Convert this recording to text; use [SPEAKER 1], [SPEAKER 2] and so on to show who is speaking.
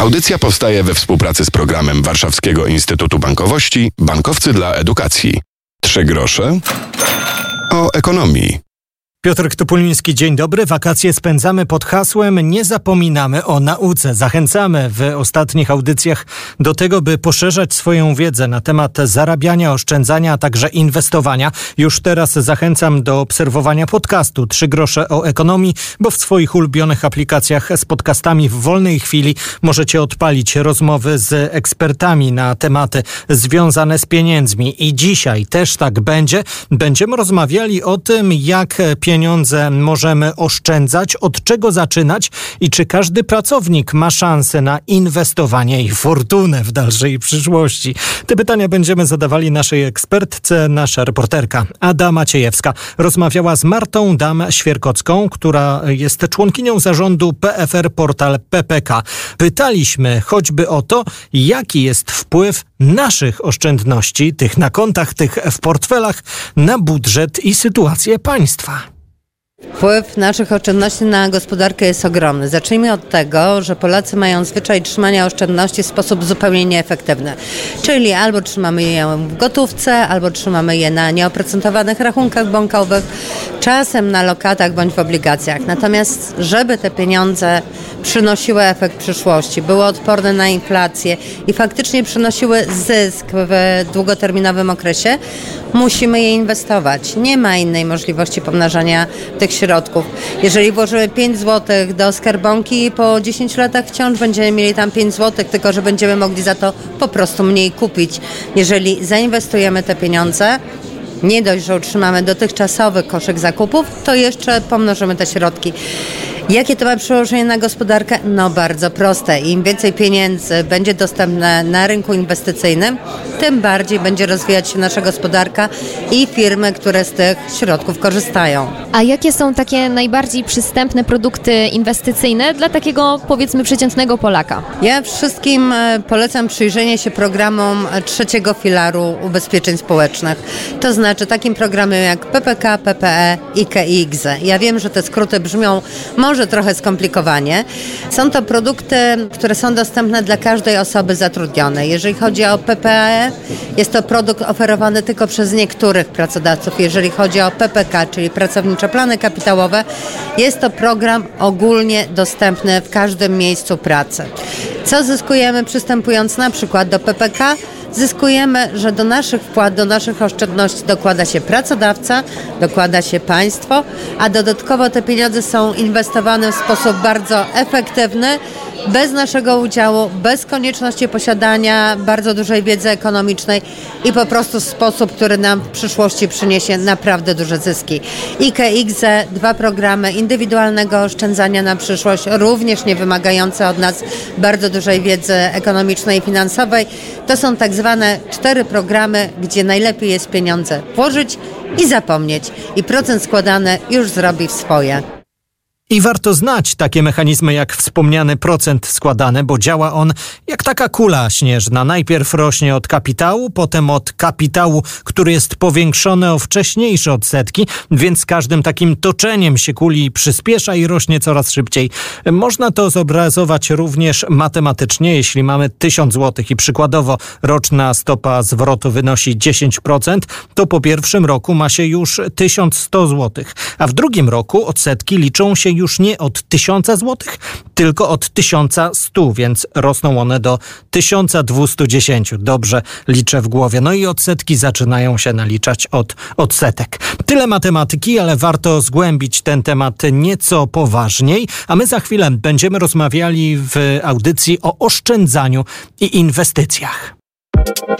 [SPEAKER 1] Audycja powstaje we współpracy z programem Warszawskiego Instytutu Bankowości Bankowcy dla Edukacji. 3 grosze o ekonomii.
[SPEAKER 2] Piotr Topuliński, dzień dobry. Wakacje spędzamy pod hasłem "Nie zapominamy o nauce". Zachęcamy w ostatnich audycjach do tego, by poszerzać swoją wiedzę na temat zarabiania, oszczędzania, a także inwestowania. Już teraz zachęcam do obserwowania podcastu 3 grosze o ekonomii, bo w swoich ulubionych aplikacjach z podcastami w wolnej chwili możecie odpalić rozmowy z ekspertami na tematy związane z pieniędzmi. I dzisiaj też tak będzie. Będziemy rozmawiali o tym, jak pieniądze możemy oszczędzać, od czego zaczynać i czy każdy pracownik ma szansę na inwestowanie i fortunę w dalszej przyszłości. Te pytania będziemy zadawali naszej ekspertce. Nasza reporterka Ada Maciejewska rozmawiała z Martą Dam-Świerkocką, która jest członkinią zarządu PFR Portal PPK. Pytaliśmy choćby o to, jaki jest wpływ naszych oszczędności, tych na kontach, tych w portfelach, na budżet i sytuację państwa.
[SPEAKER 3] Wpływ naszych oszczędności na gospodarkę jest ogromny. Zacznijmy od tego, że Polacy mają zwyczaj trzymania oszczędności w sposób zupełnie nieefektywny. Czyli albo trzymamy je w gotówce, albo trzymamy je na nieoprocentowanych rachunkach bankowych, czasem na lokatach bądź w obligacjach. Natomiast żeby te pieniądze przynosiły efekt w przyszłości, były odporne na inflację i faktycznie przynosiły zysk w długoterminowym okresie, musimy je inwestować. Nie ma innej możliwości pomnażania tych środków. Jeżeli włożymy 5 zł do skarbonki, po 10 latach wciąż będziemy mieli tam 5 zł, tylko że będziemy mogli za to po prostu mniej kupić. Jeżeli zainwestujemy te pieniądze, nie dość, że utrzymamy dotychczasowy koszyk zakupów, to jeszcze pomnożymy te środki. Jakie to ma przełożenie na gospodarkę? No bardzo proste. Im więcej pieniędzy będzie dostępne na rynku inwestycyjnym, tym bardziej będzie rozwijać się nasza gospodarka i firmy, które z tych środków korzystają.
[SPEAKER 4] A jakie są takie najbardziej przystępne produkty inwestycyjne dla takiego, powiedzmy, przeciętnego Polaka?
[SPEAKER 3] Ja wszystkim polecam przyjrzenie się programom 3 filaru ubezpieczeń społecznych. To znaczy takim programom jak PPK, PPE i KIX. Ja wiem, że te skróty brzmią może trochę skomplikowanie. Są to produkty, które są dostępne dla każdej osoby zatrudnionej. Jeżeli chodzi o PPE, jest to produkt oferowany tylko przez niektórych pracodawców. Jeżeli chodzi o PPK, czyli pracownicze plany kapitałowe, jest to program ogólnie dostępny w każdym miejscu pracy. Co zyskujemy przystępując na przykład do PPK? Zyskujemy, że do naszych wpłat, do naszych oszczędności dokłada się pracodawca, dokłada się państwo, a dodatkowo te pieniądze są inwestowane w sposób bardzo efektywny, bez naszego udziału, bez konieczności posiadania bardzo dużej wiedzy ekonomicznej i po prostu w sposób, który nam w przyszłości przyniesie naprawdę duże zyski. IKX, 2 programy indywidualnego oszczędzania na przyszłość, również nie wymagające od nas bardzo dużej wiedzy ekonomicznej i finansowej. To są tak zwane 4 programy, gdzie najlepiej jest pieniądze włożyć i zapomnieć. I procent składany już zrobi swoje.
[SPEAKER 2] I warto znać takie mechanizmy jak wspomniany procent składany, bo działa on jak taka kula śnieżna. Najpierw rośnie od kapitału, potem od kapitału, który jest powiększony o wcześniejsze odsetki, więc z każdym takim toczeniem się kuli przyspiesza i rośnie coraz szybciej. Można to zobrazować również matematycznie. Jeśli mamy 1000 zł i przykładowo roczna stopa zwrotu wynosi 10%, to po pierwszym roku ma się już 1100 zł, a w drugim roku odsetki liczą się już nie od 1000 zł, tylko od 1100, więc rosną one do 1210. Dobrze liczę w głowie. No i odsetki zaczynają się naliczać od odsetek. Tyle matematyki, ale warto zgłębić ten temat nieco poważniej, a my za chwilę będziemy rozmawiali w audycji o oszczędzaniu i inwestycjach.